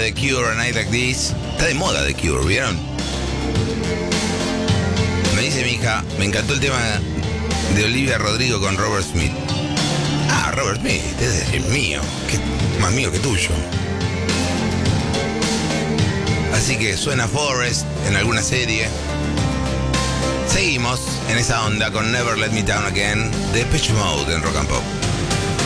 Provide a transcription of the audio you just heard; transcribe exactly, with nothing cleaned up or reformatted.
de Cure, A Night Like This. Está de moda The Cure, ¿vieron? Me dice mi hija, me encantó el tema de Olivia Rodrigo con Robert Smith. Ah, Robert Smith, ese es mío. ¿Qué, más mío que tuyo? Así que suena Forrest en alguna serie. Seguimos en esa onda con Never Let Me Down Again de Depeche Mode en Rock and Pop.